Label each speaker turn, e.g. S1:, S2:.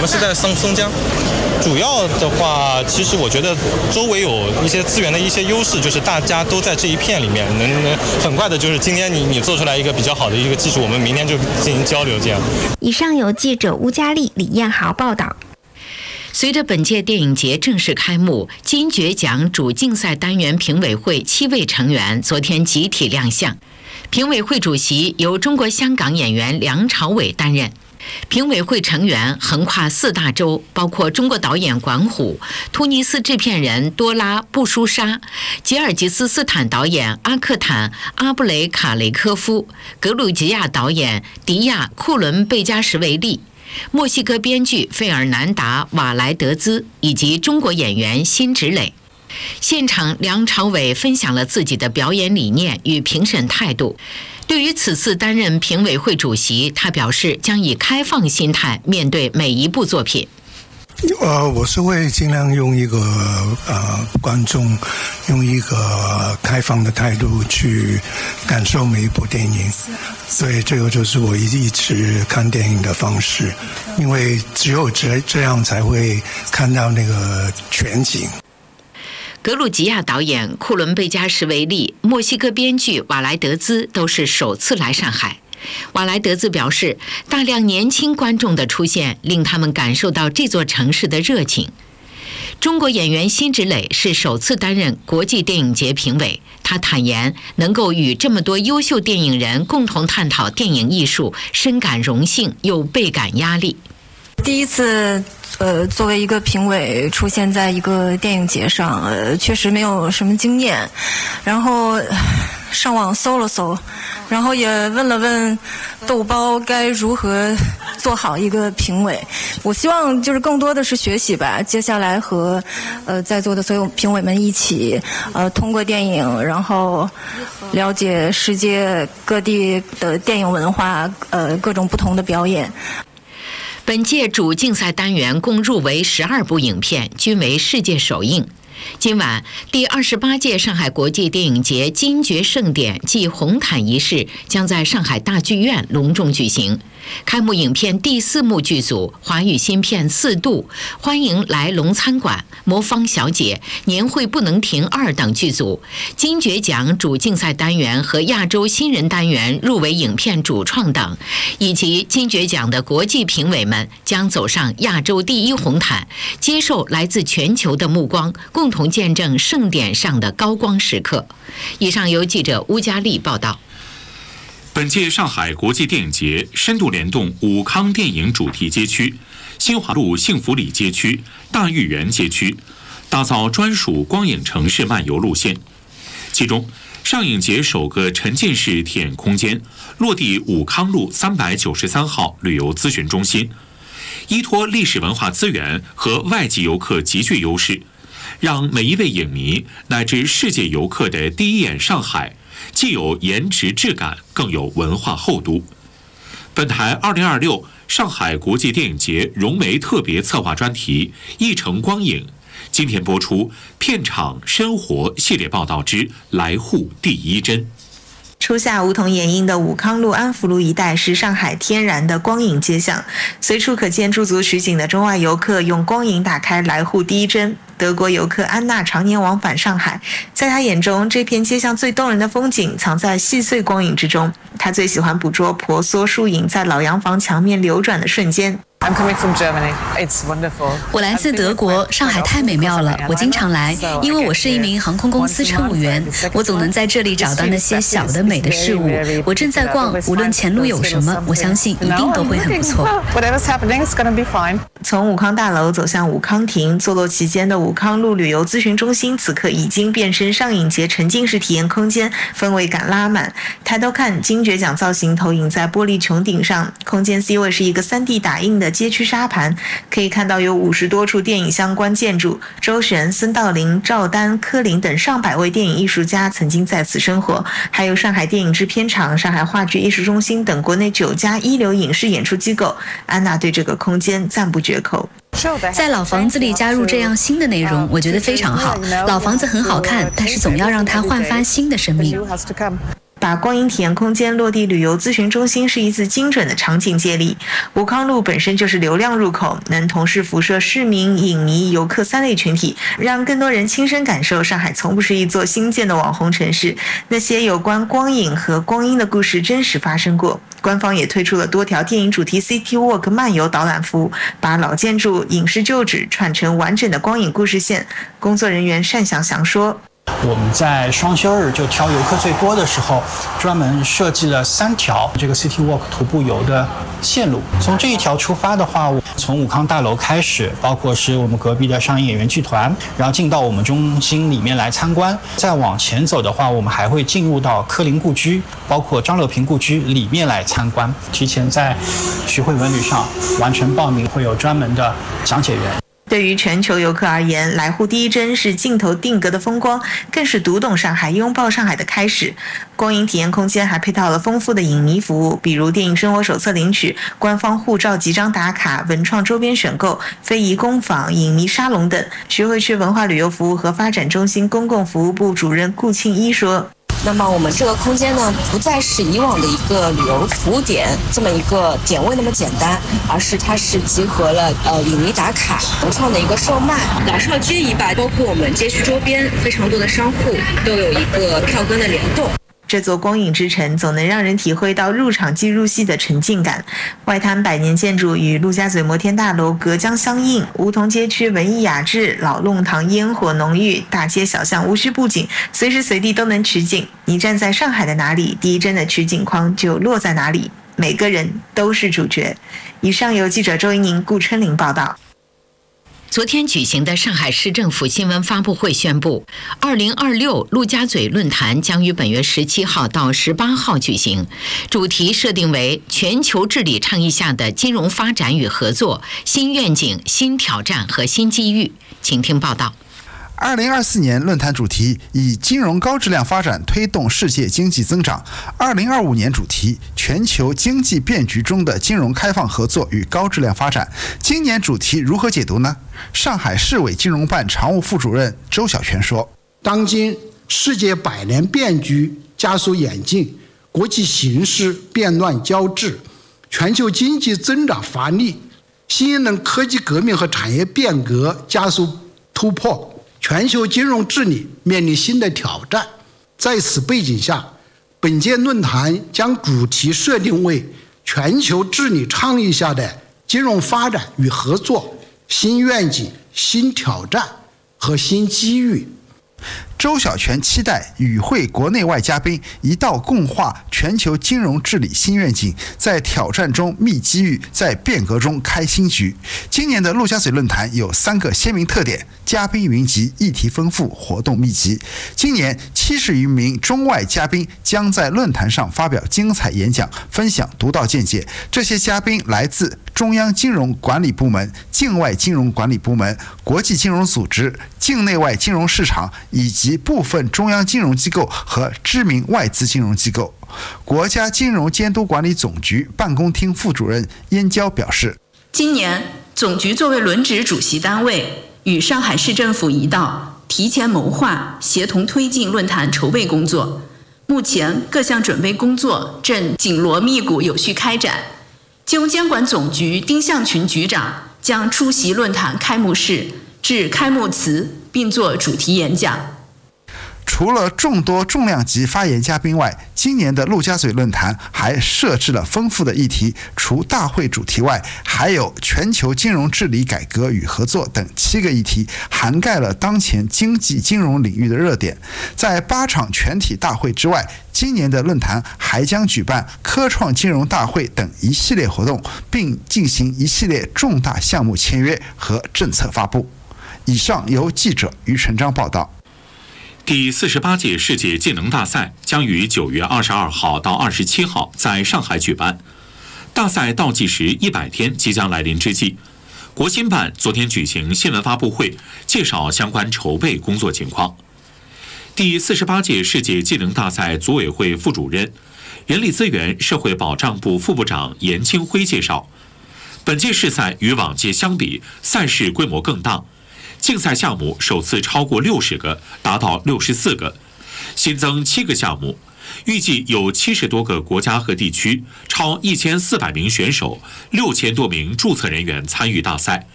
S1: 们是在松江。主要的话，其实我觉得周围有一些资源的一些优势，就是大家都在这一片里面，能很快的，就是今天你做出来一个比较好的一个技术，我们明天就进行交流这样。
S2: 以上由记者吴佳丽、李彦豪报道。
S3: 随着本届电影节正式开幕，金爵奖主竞赛单元评委会7位成员昨天集体亮相。评委会主席由中国香港演员梁朝伟担任。评委会成员横跨4大洲，包括中国导演管虎、突尼斯制片人多拉布舒沙、吉尔吉斯斯坦导演阿克坦阿布雷卡雷科夫、格鲁吉亚导演迪亚库伦贝加什维利、墨西哥编剧费尔南达瓦莱德兹以及中国演员辛芷蕾。现场，梁朝伟分享了自己的表演理念与评审态度。对于此次担任评委会主席，他表示将以开放心态面对每一部作品。
S4: 我是会尽量用一个观众用一个开放的态度去感受每一部电影，所以这个就是我一直看电影的方式，因为只有这样才会看到那个全景。
S3: 格鲁吉亚导演库伦贝加什维利、墨西哥编剧瓦莱德兹都是首次来上海。瓦莱德兹表示，大量年轻观众的出现令他们感受到这座城市的热情。中国演员辛芷蕾是首次担任国际电影节评委，他坦言能够与这么多优秀电影人共同探讨电影艺术，深感荣幸又倍感压力。
S5: 第一次作为一个评委出现在一个电影节上，确实没有什么经验，然后上网搜了搜，然后也问了问豆包该如何做好一个评委。我希望就是更多的是学习吧，接下来和在座的所有评委们一起通过电影，然后了解世界各地的电影文化，各种不同的表演。
S3: 本届主竞赛单元共入围12部影片，均为世界首映。今晚，第28届上海国际电影节金爵盛典暨红毯仪式将在上海大剧院隆重举行。开幕影片第4幕剧组华语新片4度、欢迎来龙餐馆、魔方小姐、年会不能停2等剧组，金爵奖主竞赛单元和亚洲新人单元入围影片主创等，以及金爵奖的国际评委们将走上亚洲第一红毯，接受来自全球的目光，共同见证盛典上的高光时刻。以上由记者乌佳丽报道。
S6: 本届上海国际电影节深度联动武康电影主题街区、新华路幸福里街区、大豫园街区，打造专属光影城市漫游路线。其中，上影节首个沉浸式体验空间落地武康路393号旅游咨询中心，依托历史文化资源和外籍游客极具优势，让每一位影迷乃至世界游客的第一眼上海既有颜值质感，更有文化厚度。本台2026上海国际电影节融媒特别策划专题一城光影，今天播出片场生活系列报道之来沪第一针。
S7: 初夏梧桐掩映的武康路、安福路一带是上海天然的光影街巷，随处可见驻足取景的中外游客用光影打开来沪第一针。德国游客安娜常年往返上海，在她眼中，这片街巷最动人的风景藏在细碎光影之中。她最喜欢捕捉婆娑树影在老洋房墙面流转的瞬间。
S8: 我来自德国，上海太美妙了，我经常来，因为我是一名航空公司乘务员，我总能在这里找到那些小的美的事物。我正在逛，无论前路有什么，我相信一定都会很不错。
S7: 从武康大楼走向武康亭，坐落其间的武康路旅游咨询中心，此刻已经变身上影节沉浸式体验空间，氛围感拉满。抬头看，金爵奖造型投影在玻璃穹顶上，空间 C 位是一个3D 打印的街区沙盘，可以看到有50多处电影相关建筑，周璇、孙道临、赵丹、柯林等上百位电影艺术家曾经在此生活，还有上海电影制片厂、上海话剧艺术中心等国内9家一流影视演出机构。安娜对这个空间赞不绝口。
S8: 在老房子里加入这样新的内容，我觉得非常好。老房子很好看，但是总要让它焕发新的生命。
S7: 把光影体验空间落地旅游咨询中心是一次精准的场景借力。武康路本身就是流量入口，能同时辐射市民、影迷、游客3类群体，让更多人亲身感受上海从不是一座新建的网红城市，那些有关光影和光阴的故事真实发生过。官方也推出了多条电影主题 City Walk 漫游导览服务，把老建筑、影视旧址串成完整的光影故事线。工作人员单祥祥说，
S9: 我们在双休日就挑游客最多的时候，专门设计了3条这个 City Walk 徒步游的线路。从这一条出发的话，从武康大楼开始，包括是我们隔壁的上影演员剧团，然后进到我们中心里面来参观。再往前走的话，我们还会进入到柯林故居，包括张乐平故居里面来参观。提前在徐汇文旅上完成报名，会有专门的讲解员。
S7: 对于全球游客而言，来沪第一帧是镜头定格的风光，更是读懂上海、拥抱上海的开始。光影体验空间还配套了丰富的影迷服务，比如电影生活手册领取、官方护照集章打卡、文创周边选购、非遗工坊、影迷沙龙等。徐汇区文化旅游服务和发展中心公共服务部主任顾庆一说，
S10: 那么我们这个空间呢，不再是以往的一个旅游服务点这么一个点位那么简单，而是它是集合了影迷打卡、文创的一个售卖、老少皆宜吧，包括我们街区周边非常多的商户都有一个票根的联动。
S7: 这座光影之城总能让人体会到入场即入戏的沉浸感。外滩百年建筑与陆家嘴摩天大楼隔江相映，梧桐街区文艺雅致，老弄堂烟火浓郁，大街小巷无需布景，随时随地都能取景。你站在上海的哪里，第一帧的取景框就落在哪里，每个人都是主角。以上由记者周一宁、顾春玲报道。
S3: 昨天举行的上海市政府新闻发布会宣布，2026陆家嘴论坛将于本月17号到18号举行，主题设定为全球治理倡议下的金融发展与合作、新愿景、新挑战和新机遇。请听报道。
S11: 2024年论坛主题以金融高质量发展推动世界经济增长，2025年主题全球经济变局中的金融开放合作与高质量发展。今年主题如何解读呢？上海市委金融办常务副主任周小泉说，
S12: 当今世界百年变局加速演进，国际形势变乱交织，全球经济增长乏力，新一轮科技革命和产业变革加速突破，全球金融治理面临新的挑战。在此背景下，本届论坛将主题设定为全球治理倡议下的金融发展与合作、新愿景、新挑战和新机遇。
S11: 周小泉期待与会国内外嘉宾一道共话全球金融治理新愿景，在挑战中觅机遇，在变革中开新局。今年的陆家嘴论坛有3个鲜明特点：嘉宾云集，议题丰富，活动密集。今年70余名中外嘉宾将在论坛上发表精彩演讲，分享独到见解。这些嘉宾来自中央金融管理部门、境外金融管理部门、国际金融组织、境内外金融市场以及部分中央金融机构和知名外资金融机构。国家金融监督管理总局办公厅副主任燕娇表示，
S13: 今年总局作为轮值主席单位，与上海市政府一道提前谋划，协同推进论坛筹备工作。目前各项准备工作正紧锣密鼓有序开展。金融监管总局丁向群局长将出席论坛开幕式，致开幕词并作主题演讲。
S11: 除了众多重量级发言嘉宾外，今年的陆家嘴论坛还设置了丰富的议题，除大会主题外，还有全球金融治理改革与合作等7个议题，涵盖了当前经济金融领域的热点。在8场全体大会之外，今年的论坛还将举办科创金融大会等一系列活动，并进行一系列重大项目签约和政策发布。以上由记者于成章报道。
S6: 第48届世界技能大赛将于9月22号到27号在上海举办。大赛倒计时100天即将来临之际，国新办昨天举行新闻发布会，介绍相关筹备工作情况。第48届世界技能大赛组委会副主任、人力资源社会保障部副部长严清辉介绍，本届世赛与往届相比，赛事规模更大。竞赛项目首次超过60个，达到64个，新增7个项目， 预计有70多个国家和地区，超1400名选手，6000多名注册人员参与大赛。